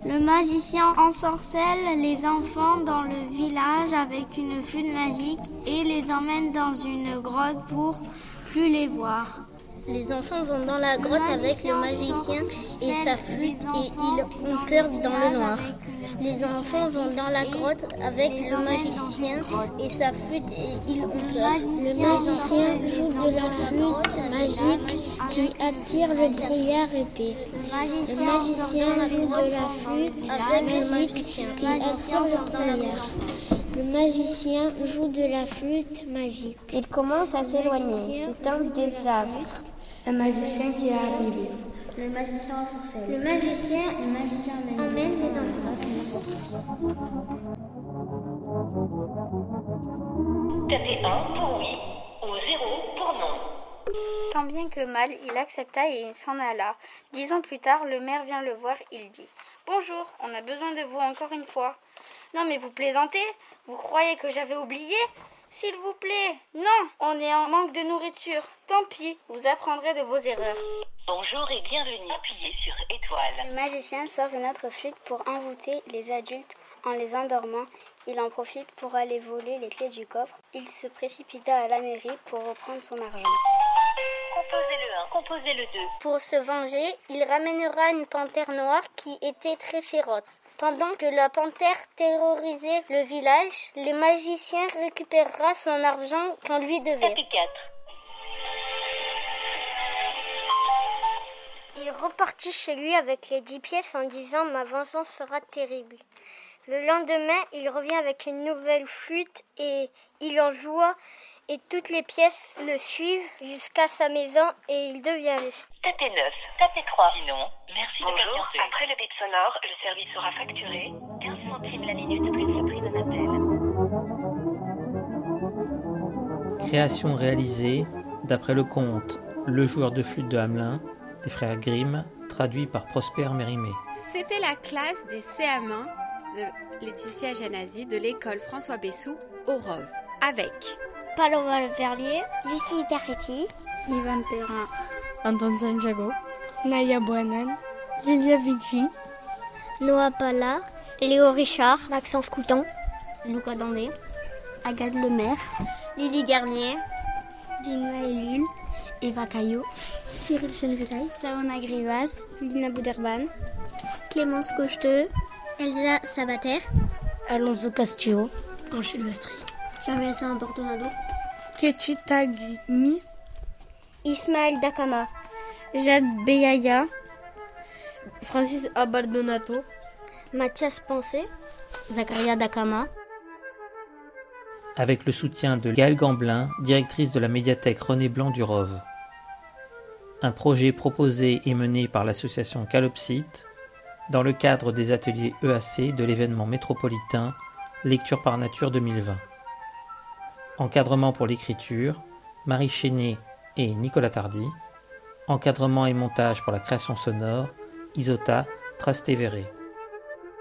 Le magicien ensorcelle les enfants dans le village avec une flûte magique et les emmène dans une grotte pour plus les voir. Les enfants vont dans la grotte avec le magicien et sa flûte et ils ont peur dans le noir. Les enfants vont dans la grotte avec le magicien et sa flûte et ils ont peur. Le magicien joue de la flûte magique qui attire le brouillard épais. Le magicien joue de la flûte magique qui attire le brouillard. Le magicien joue de la flûte magique. Il commence à s'éloigner. C'est un désastre. Un magicien qui est arrivé. Le magicien ensorcelle. Le magicien emmène les enfants. Tapez 1 pour oui ou 0 pour non. Tant bien que mal, il accepta et il s'en alla. 10 ans plus tard, le maire vient le voir, il dit « Bonjour, on a besoin de vous encore une fois. »« Non mais vous plaisantez? Vous croyez que j'avais oublié ? S'il vous plaît, non, on est en manque de nourriture. Tant pis, vous apprendrez de vos erreurs. » Bonjour et bienvenue. Appuyez sur étoile. Le magicien sort une autre flûte pour envoûter les adultes en les endormant. Il en profite pour aller voler les clés du coffre. Il se précipita à la mairie pour reprendre son argent. Composez le 1, composez le 2. Pour se venger, il ramènera une panthère noire qui était très féroce. Pendant que la panthère terrorisait le village, le magicien récupérera son argent qu'on lui devait. Tapez 4. Il repartit chez lui avec les 10 pièces en disant « Ma vengeance sera terrible ». Le lendemain, il revient avec une nouvelle flûte et il en joua et toutes les pièces le suivent jusqu'à sa maison et il devient riche. Tapez 9, tapez 3. Sinon, merci de patienter. Après le bip sonore, le service sera facturé 15 centimes la minute plus le prix d'un appel. Création réalisée d'après le conte Le joueur de flûte de Hamelin des frères Grimm, traduit par Prosper Mérimée. C'était la classe des CM1 de Laetitia Janasi de l'école François Bessou au Rove, avec Paloma Leperlier, Lucie Perretti, Ivan Perrin, Anton Santiago, Naya Buanan, Julia Vici, Noah Pala, Léo Richard, Maxence Coutan, Luca Dandé, Agathe Lemaire, Lily Garnier, Dina Elul, Eva Caillot, Cyril Chenvillay, Saona Grivas, Lina Bouderban, Clémence Cocheteux, Elsa Sabater, Alonso Castillo, Angèle Vestry, Javier Bortonado, Ketchita Gimi, Ismaël Dakama, Jade Beyaya, Francis Abardonato, Mathias Pensé, Zakaria Dakama. Avec le soutien de Gaëlle Gamblin, directrice de la médiathèque René Blanc du Rove. Un projet proposé et mené par l'association Calopsite dans le cadre des ateliers EAC de l'événement métropolitain Lecture par Nature 2020. Encadrement pour l'écriture, Marie Chénet et Nicolas Tardy. Encadrement et montage pour la création sonore, Isota Trastevere.